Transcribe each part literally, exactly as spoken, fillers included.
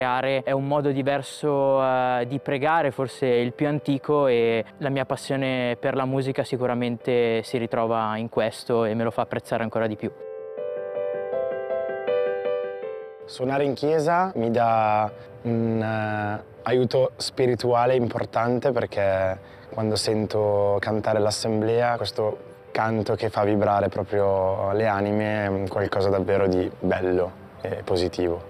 È un modo diverso uh, di pregare, forse il più antico, e la mia passione per la musica sicuramente si ritrova in questo e me lo fa apprezzare ancora di più. Suonare in chiesa mi dà un uh, aiuto spirituale importante, perché quando sento cantare l'assemblea, questo canto che fa vibrare proprio le anime, è qualcosa davvero di bello e positivo.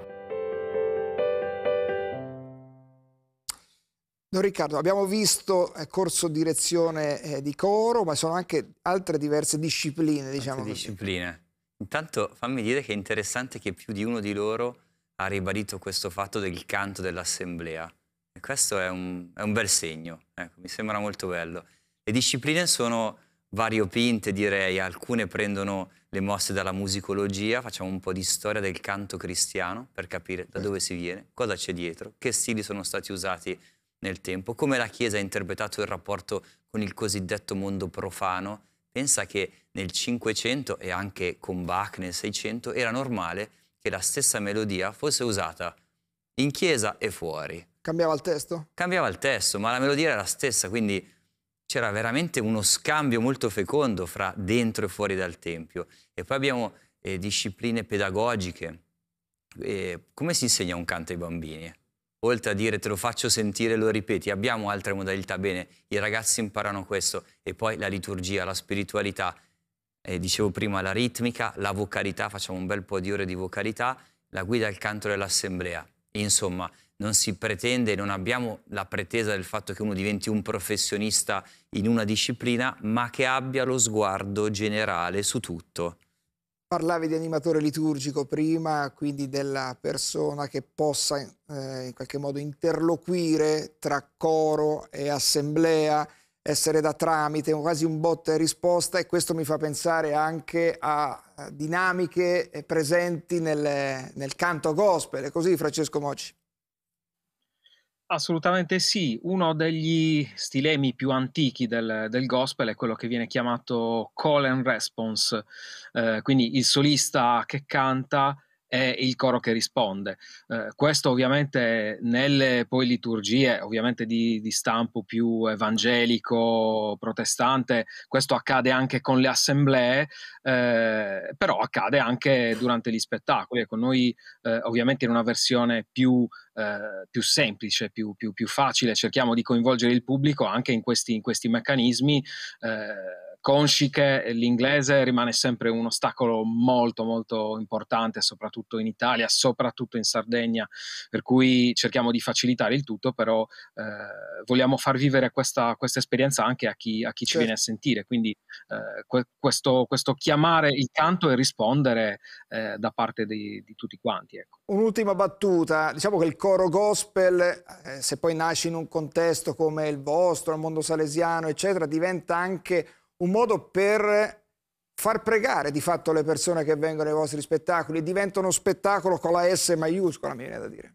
Don Riccardo, abbiamo visto eh, corso direzione eh, di coro, ma sono anche altre diverse discipline, diciamo Altre così. discipline. Intanto fammi dire che è interessante che più di uno di loro ha ribadito questo fatto del canto dell'assemblea. E questo è un, è un bel segno, ecco, mi sembra molto bello. Le discipline sono variopinte, direi, alcune prendono le mosse dalla musicologia, facciamo un po' di storia del canto cristiano per capire da dove si viene, cosa c'è dietro, che stili sono stati usati nel tempo, come la Chiesa ha interpretato il rapporto con il cosiddetto mondo profano. Pensa che nel Cinquecento e anche con Bach nel Seicento era normale che la stessa melodia fosse usata in chiesa e fuori. Cambiava il testo? Cambiava il testo, ma la melodia era la stessa, quindi c'era veramente uno scambio molto fecondo fra dentro e fuori dal Tempio. E poi abbiamo eh, discipline pedagogiche. Eh, come si insegna un canto ai bambini? Oltre a dire te lo faccio sentire, lo ripeti, abbiamo altre modalità. Bene, i ragazzi imparano questo, e poi la liturgia, la spiritualità, eh, dicevo prima la ritmica, la vocalità, facciamo un bel po' di ore di vocalità, la guida al canto dell'assemblea. Insomma, non si pretende, non abbiamo la pretesa del fatto che uno diventi un professionista in una disciplina, ma che abbia lo sguardo generale su tutto. Parlavi di animatore liturgico prima, quindi della persona che possa eh, in qualche modo interloquire tra coro e assemblea, essere da tramite, quasi un botta e risposta, e questo mi fa pensare anche a dinamiche presenti nel, nel canto gospel. È così, Francesco Mocci? Assolutamente sì, uno degli stilemi più antichi del, del gospel è quello che viene chiamato call and response, eh, quindi il solista che canta e il coro che risponde. Eh, questo ovviamente nelle poi liturgie, ovviamente di, di stampo più evangelico, protestante, questo accade anche con le assemblee, eh, però accade anche durante gli spettacoli. Ecco, noi eh, ovviamente in una versione più Eh, più semplice, più, più, più facile, cerchiamo di coinvolgere il pubblico anche in questi, in questi meccanismi, eh, consci che l'inglese rimane sempre un ostacolo molto molto importante, soprattutto in Italia, soprattutto in Sardegna, per cui cerchiamo di facilitare il tutto, però eh, vogliamo far vivere questa, questa esperienza anche a chi, a chi ci Certo. viene a sentire, quindi eh, que- questo, questo chiamare il canto e rispondere eh, da parte di, di tutti quanti, ecco. Un'ultima battuta, diciamo che il coro gospel, eh, se poi nasce in un contesto come il vostro, il mondo salesiano, eccetera, diventa anche un modo per far pregare di fatto le persone che vengono ai vostri spettacoli, diventa uno spettacolo con la S maiuscola, mi viene da dire.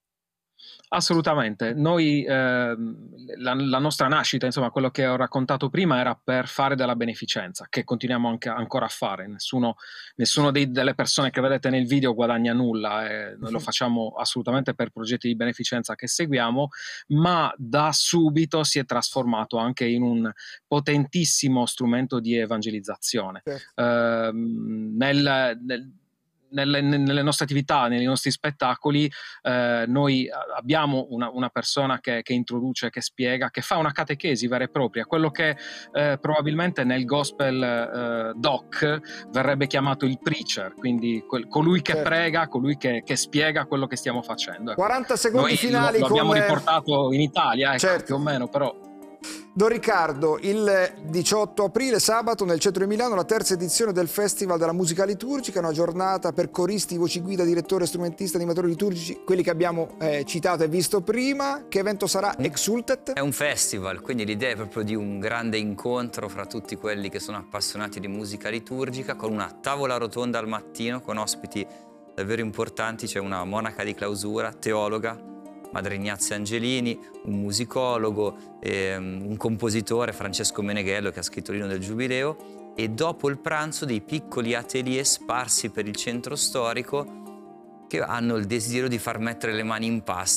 Assolutamente, noi eh, la, la nostra nascita, insomma quello che ho raccontato prima, era per fare della beneficenza, che continuiamo anche, ancora a fare. Nessuno, nessuno dei, delle persone che vedete nel video guadagna nulla, eh, noi lo facciamo assolutamente per progetti di beneficenza che seguiamo, ma da subito si è trasformato anche in un potentissimo strumento di evangelizzazione. Certo. Eh, nel, nel Nelle, nelle nostre attività, nei nostri spettacoli, eh, noi abbiamo una, una persona che, che introduce, che spiega, che fa una catechesi vera e propria, quello che eh, probabilmente nel gospel eh, doc verrebbe chiamato il preacher, quindi quel, colui che Certo. prega, colui che, che spiega quello che stiamo facendo. Ecco. quaranta secondi Noi finali lo, lo abbiamo con... riportato in Italia, ecco, Certo. più o meno, però... Don Riccardo, il diciotto aprile, sabato, nel centro di Milano, la terza edizione del Festival della Musica Liturgica, una giornata per coristi, voci guida, direttore, strumentista, animatori liturgici, quelli che abbiamo eh, citato e visto prima. Che evento sarà? Exultet? È un festival, quindi l'idea è proprio di un grande incontro fra tutti quelli che sono appassionati di musica liturgica, con una tavola rotonda al mattino, con ospiti davvero importanti. C'è una monaca di clausura, teologa, Madre Ignazia Angelini, un musicologo, ehm, un compositore, Francesco Meneghello, che ha scritto l'Inno del Giubileo, e dopo il pranzo dei piccoli atelier sparsi per il centro storico che hanno il desiderio di far mettere le mani in pasta